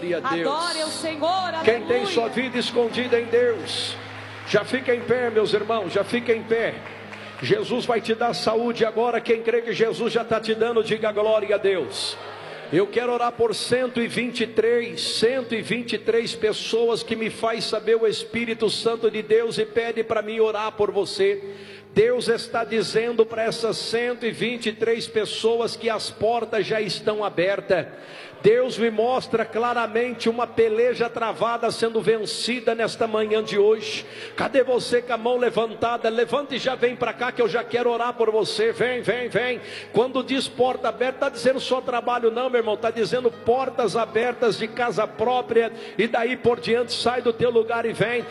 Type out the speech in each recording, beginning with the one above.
glória a Deus. Adore o Senhor, Quem aleluia. tem sua vida escondida em Deus, já fica em pé, meus irmãos, já fica em pé. Jesus vai te dar saúde agora. Quem crê que Jesus já está te dando, diga glória a Deus. Eu quero orar por 123 pessoas que me faz saber o Espírito Santo de Deus e pede para mim orar por você. Deus está dizendo para essas 123 pessoas que as portas já estão abertas. Deus me mostra claramente uma peleja travada sendo vencida nesta manhã de hoje. Cadê você com a mão levantada? Levante e já vem para cá que eu já quero orar por você. Vem, vem, vem. Quando diz porta aberta, está dizendo só trabalho não, meu irmão. Está dizendo portas abertas de casa própria. E daí por diante sai do teu lugar e vem.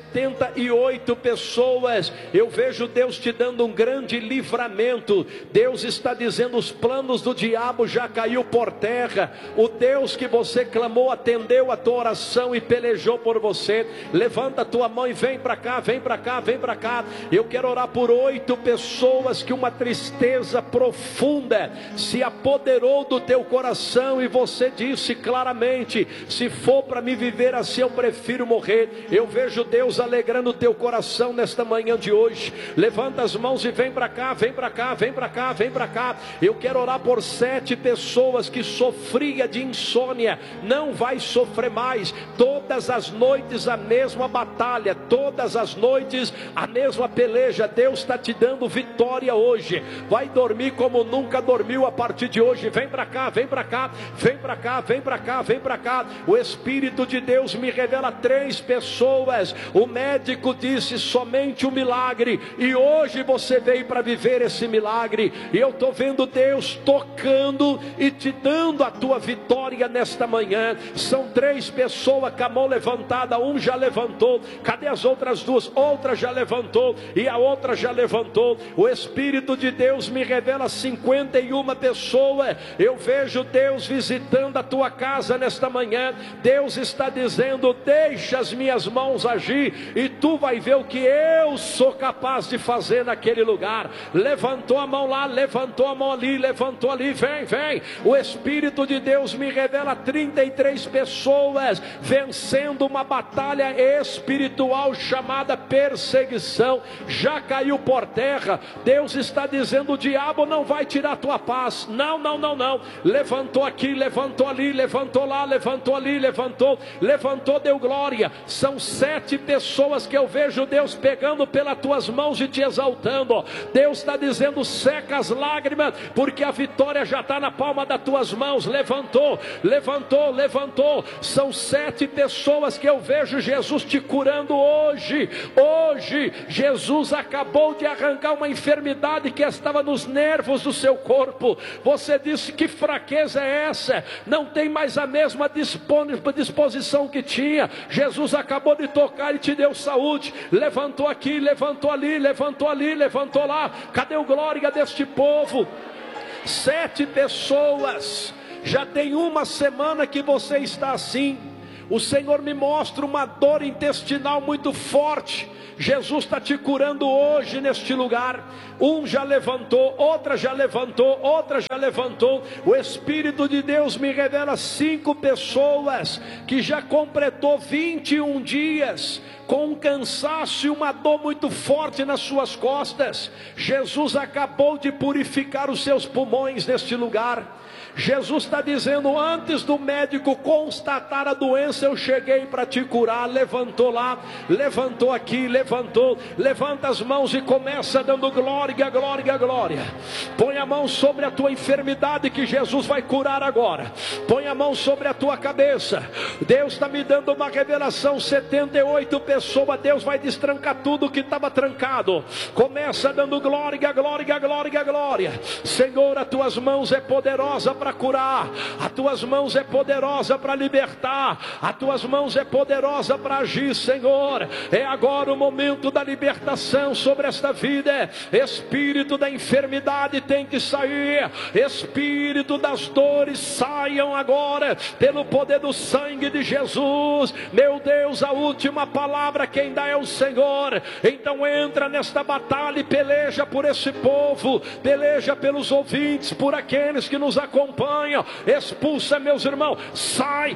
78 pessoas. Eu vejo Deus te dando um grande livramento. Deus está dizendo os planos do diabo já caiu por terra. O Deus que você clamou atendeu a tua oração e pelejou por você. Levanta a tua mão e vem para cá, vem para cá, vem para cá. Eu quero orar por 8 pessoas que uma tristeza profunda se apoderou do teu coração e você disse claramente: se for para me viver assim eu prefiro morrer. Eu vejo Deus alegrando o teu coração nesta manhã de hoje. Levanta as mãos e vem para cá, vem para cá, vem para cá, vem para cá. Eu quero orar por 7 pessoas que sofriam de insônia, não vai sofrer mais. Todas as noites a mesma batalha, todas as noites a mesma peleja. Deus está te dando vitória hoje. Vai dormir como nunca dormiu a partir de hoje. Vem para cá, vem para cá, vem para cá, vem para cá, vem para cá. O Espírito de Deus me revela 3 pessoas. O médico disse somente um milagre, e hoje você veio para viver esse milagre. E eu estou vendo Deus tocando e te dando a tua vitória nesta manhã. São 3 pessoas com a mão levantada. Um já levantou. Cadê as outras 2? Outra já levantou e a outra já levantou. O Espírito de Deus me revela 51 pessoas. Eu vejo Deus visitando a tua casa nesta manhã. Deus está dizendo: deixa as minhas mãos agir e tu vai ver o que eu sou capaz de fazer naquele lugar. Levantou a mão lá, levantou a mão ali, levantou ali. Vem, vem. O Espírito de Deus me revela 33 pessoas vencendo uma batalha espiritual chamada perseguição. Já caiu por terra. Deus está dizendo: o diabo não vai tirar a tua paz. Não, não, não, não. Levantou aqui, levantou ali, levantou lá, levantou ali, levantou, deu glória. São 7 pessoas que eu vejo Deus pegando pelas tuas mãos e te exaltando. Deus está dizendo: seca as lágrimas, porque a vitória já está na palma das tuas mãos. Levantou, levantou, levantou. São 7 pessoas que eu vejo Jesus te curando hoje. Hoje Jesus acabou de arrancar uma enfermidade que estava nos nervos do seu corpo. Você disse: que fraqueza é essa? Não tem mais a mesma disposição que tinha. Jesus acabou de tocar e te deu saúde. Levantou aqui, levantou ali, levantou ali, levantou lá. Cadê o glória deste povo? 7 pessoas. Já tem uma semana que você está assim. O Senhor me mostra uma dor intestinal muito forte. Jesus está te curando hoje neste lugar. Um já levantou, outra já levantou, outra já levantou. O Espírito de Deus me revela 5 pessoas que já completou 21 dias com um cansaço e uma dor muito forte nas suas costas. Jesus acabou de purificar os seus pulmões neste lugar. Jesus está dizendo: antes do médico constatar a doença, eu cheguei para te curar. Levantou lá, levantou aqui, levantou. Levanta as mãos e começa dando glória, glória, glória. Põe a mão sobre a tua enfermidade que Jesus vai curar agora. Põe a mão sobre a tua cabeça. Deus está me dando uma revelação. 78 pessoas. Deus vai destrancar tudo que estava trancado. Começa dando glória, glória, glória, glória. Senhor, as tuas mãos é poderosa para curar, as tuas mãos é poderosa para libertar, as tuas mãos é poderosa para agir. Senhor, é agora o momento da libertação sobre esta vida. Espírito da enfermidade tem que sair, espírito das dores saiam agora, pelo poder do sangue de Jesus. Meu Deus, a última palavra palavra quem dá é o Senhor. Então entra nesta batalha e peleja por esse povo, peleja pelos ouvintes, por aqueles que nos acompanham. Expulsa, meus irmãos, sai,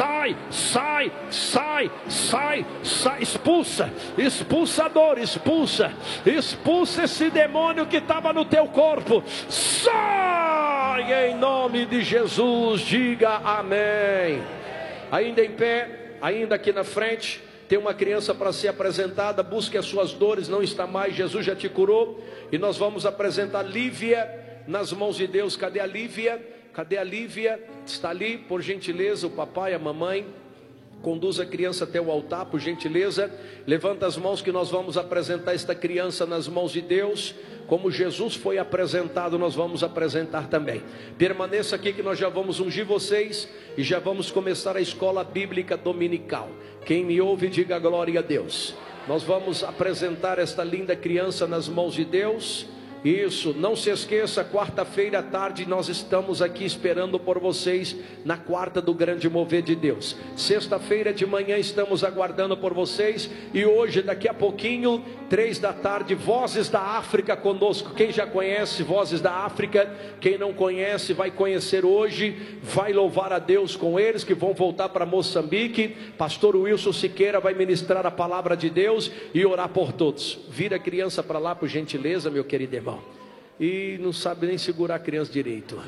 expulsa a dor, expulsa esse demônio que estava no teu corpo, sai em nome de Jesus, diga amém. Ainda em pé, ainda aqui na frente, tem uma criança para ser apresentada. Busque as suas dores, não está mais, Jesus já te curou. E nós vamos apresentar Lívia nas mãos de Deus. Cadê a Lívia? Cadê a Lívia? Está ali, por gentileza, o papai, a mamãe. Conduz a criança até o altar, por gentileza. Levanta as mãos que nós vamos apresentar esta criança nas mãos de Deus. Como Jesus foi apresentado, nós vamos apresentar também. Permaneça aqui que nós já vamos ungir vocês e já vamos começar a escola bíblica dominical. Quem me ouve, diga glória a Deus. Nós vamos apresentar esta linda criança nas mãos de Deus. Isso, não se esqueça, quarta-feira à tarde nós estamos aqui esperando por vocês na quarta do grande mover de Deus. Sexta-feira de manhã estamos aguardando por vocês. E hoje, daqui a pouquinho, 3 da tarde, Vozes da África conosco. Quem já conhece Vozes da África, quem não conhece vai conhecer hoje, vai louvar a Deus com eles, que vão voltar para Moçambique. Pastor Wilson Siqueira vai ministrar a palavra de Deus e orar por todos. Vira a criança para lá, por gentileza, meu querido irmão. E não sabe nem segurar a criança direito.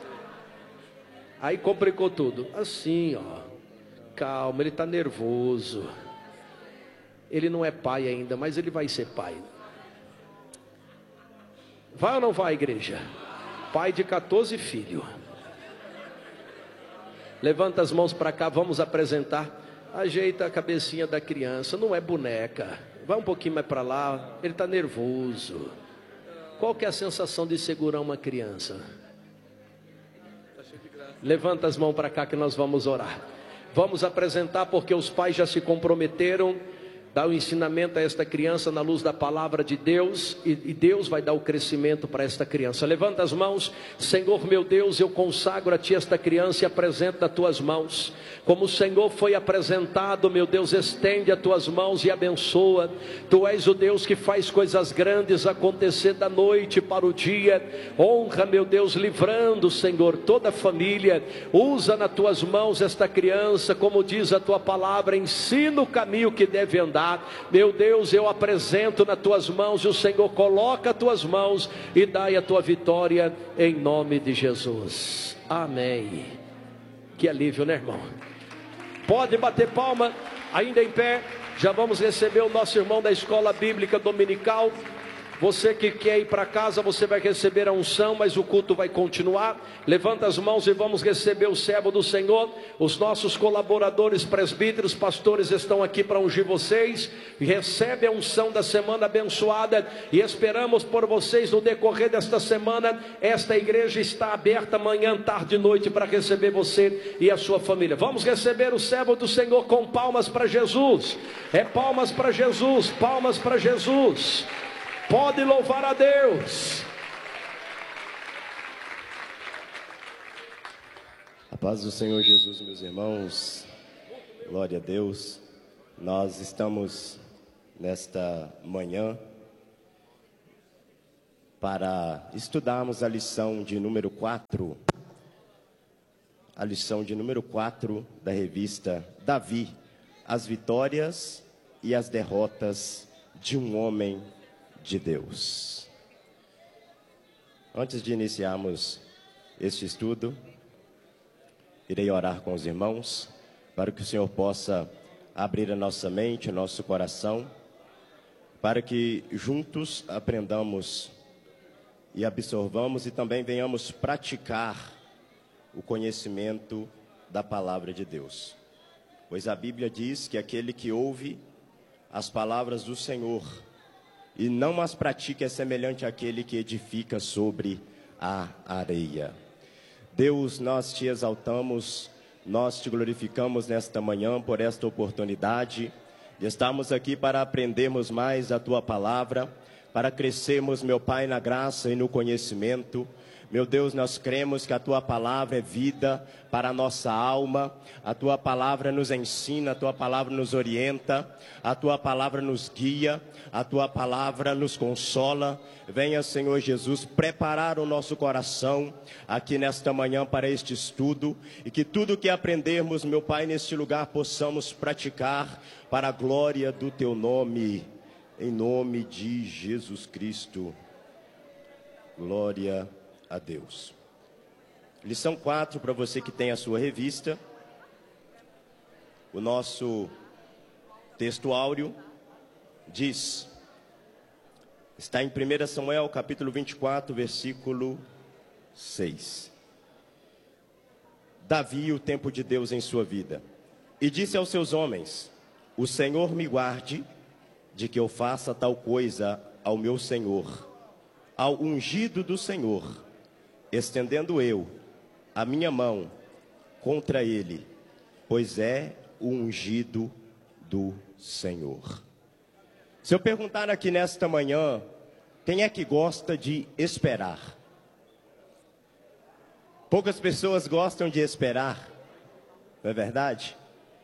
Aí complicou tudo. Assim, ó. Calma, ele está nervoso. Ele não é pai ainda, mas ele vai ser pai. Vai ou não vai, igreja? Pai de 14 filhos. Levanta as mãos para cá, vamos apresentar. Ajeita a cabecinha da criança, não é boneca. Vai um pouquinho mais para lá, ele está nervoso. Qual que é a sensação de segurar uma criança? Levanta as mãos para cá que nós vamos orar. Vamos apresentar porque os pais já se comprometeram. Dá o ensinamento a esta criança na luz da palavra de Deus, e Deus vai dar o crescimento para esta criança. Levanta as mãos. Senhor meu Deus, eu consagro a Ti esta criança e apresento nas Tuas mãos. Como o Senhor foi apresentado, meu Deus, estende as Tuas mãos e abençoa. Tu és o Deus que faz coisas grandes acontecer da noite para o dia. Honra, meu Deus, livrando, Senhor, toda a família. Usa nas Tuas mãos esta criança, como diz a Tua palavra, ensina o caminho que deve andar. Meu Deus, eu apresento nas Tuas mãos, e o Senhor coloca as Tuas mãos e dai a Tua vitória em nome de Jesus, amém. Que alívio, né, irmão? Pode bater palma, ainda em pé. Já vamos receber o nosso irmão da escola bíblica dominical. Você que quer ir para casa, você vai receber a unção, mas o culto vai continuar. Levanta as mãos e vamos receber o servo do Senhor. Os nossos colaboradores, presbíteros, pastores estão aqui para ungir vocês. Recebe a unção da semana abençoada e esperamos por vocês no decorrer desta semana. Esta igreja está aberta manhã, tarde e noite para receber você e a sua família. Vamos receber o servo do Senhor com palmas para Jesus. É palmas para Jesus, palmas para Jesus. Pode louvar a Deus. A paz do Senhor Jesus, meus irmãos. Glória a Deus. Nós estamos nesta manhã para estudarmos a lição de número 4. A lição de número 4 da revista Davi, as vitórias e as derrotas de um homem de Deus. Antes de iniciarmos este estudo, irei orar com os irmãos para que o Senhor possa abrir a nossa mente, o nosso coração, para que juntos aprendamos e absorvamos e também venhamos praticar o conhecimento da palavra de Deus. Pois a Bíblia diz que aquele que ouve as palavras do Senhor e não as pratica é semelhante àquele que edifica sobre a areia. Deus, nós te exaltamos, nós te glorificamos nesta manhã por esta oportunidade de estarmos aqui para aprendermos mais a tua palavra, para crescermos, meu Pai, na graça e no conhecimento. Meu Deus, nós cremos que a Tua palavra é vida para a nossa alma, a Tua palavra nos ensina, a Tua palavra nos orienta, a Tua palavra nos guia, a Tua palavra nos consola. Venha, Senhor Jesus, preparar o nosso coração aqui nesta manhã para este estudo, e que tudo que aprendermos, meu Pai, neste lugar possamos praticar para a glória do Teu nome, em nome de Jesus Cristo. Glória a Deus. Lição 4, para você que tem a sua revista. O nosso texto áureo diz, está em 1 Samuel, capítulo 24, versículo 6. Davi, o tempo de Deus em sua vida. E disse aos seus homens: o Senhor me guarde de que eu faça tal coisa ao meu Senhor, ao ungido do Senhor, estendendo eu a minha mão contra ele, pois é o ungido do Senhor. Se eu perguntar aqui nesta manhã, quem é que gosta de esperar? Poucas pessoas gostam de esperar, não é verdade?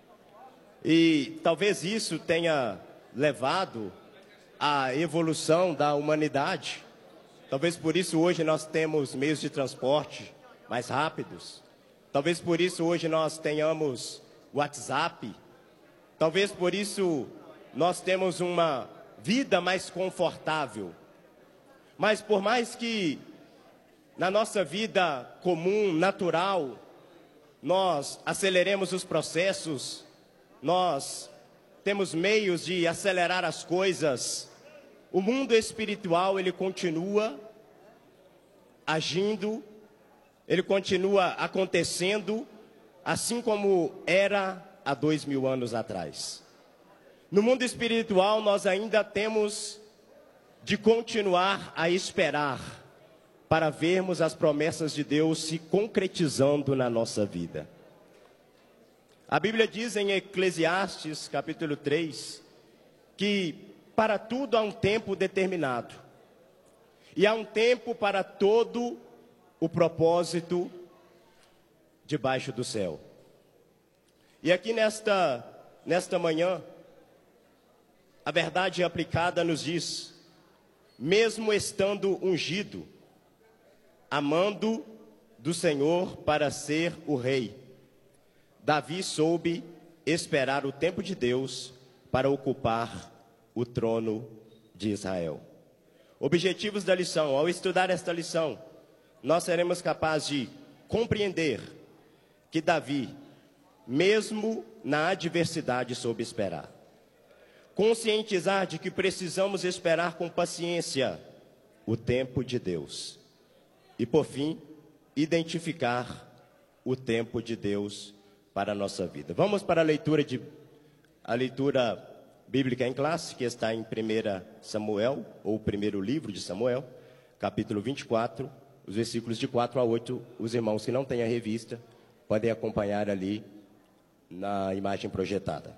E talvez isso tenha levado à evolução da humanidade. Talvez por isso hoje nós temos meios de transporte mais rápidos. Talvez por isso hoje nós tenhamos WhatsApp. Talvez por isso nós temos uma vida mais confortável. Mas por mais que na nossa vida comum, natural, nós aceleremos os processos, nós temos meios de acelerar as coisas, o mundo espiritual, ele continua agindo, ele continua acontecendo, assim como era há 2000 anos atrás. No mundo espiritual, nós ainda temos de continuar a esperar para vermos as promessas de Deus se concretizando na nossa vida. A Bíblia diz em Eclesiastes, capítulo 3, que para tudo há um tempo determinado. E há um tempo para todo o propósito debaixo do céu. E aqui nesta manhã, a verdade aplicada nos diz, mesmo estando ungido, amando do Senhor para ser o rei, Davi soube esperar o tempo de Deus para ocupar o trono de Israel. Objetivos da lição. Ao estudar esta lição, nós seremos capazes de compreender que Davi, mesmo na adversidade, soube esperar. Conscientizar de que precisamos esperar com paciência o tempo de Deus. E por fim, identificar o tempo de Deus para a nossa vida. Vamos para a leitura bíblica em classe, que está em 1 Samuel, ou o primeiro livro de Samuel, capítulo 24, os versículos de 4 a 8. Os irmãos que não têm a revista podem acompanhar ali na imagem projetada.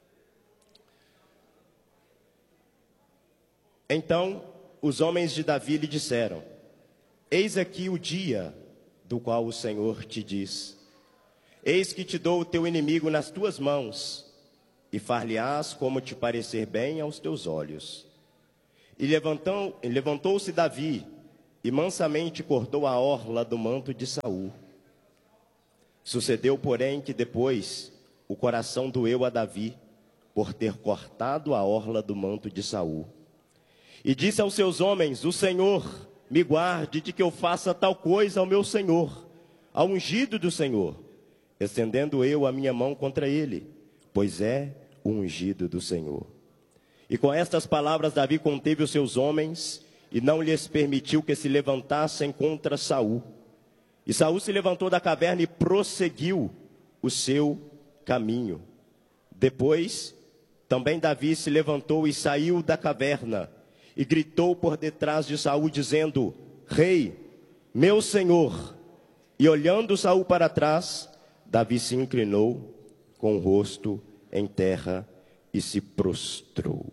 Então os homens de Davi lhe disseram: eis aqui o dia do qual o Senhor te diz: eis que te dou o teu inimigo nas tuas mãos, e far-lhe-ás como te parecer bem aos teus olhos. E levantou-se Davi, e mansamente cortou a orla do manto de Saul. Sucedeu, porém, que depois o coração doeu a Davi, por ter cortado a orla do manto de Saul. E disse aos seus homens: o Senhor me guarde de que eu faça tal coisa ao meu Senhor, ao ungido do Senhor, estendendo eu a minha mão contra ele, pois é o ungido do Senhor. E com estas palavras Davi conteve os seus homens, e não lhes permitiu que se levantassem contra Saul. E Saul se levantou da caverna e prosseguiu o seu caminho. Depois, também Davi se levantou e saiu da caverna, e gritou por detrás de Saul, dizendo: Rei, meu senhor. E olhando Saul para trás, Davi se inclinou com o rosto em terra e se prostrou.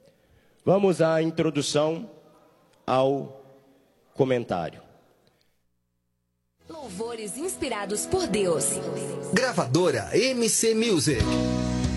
Vamos à introdução ao comentário. Louvores inspirados por Deus. Gravadora MC Music.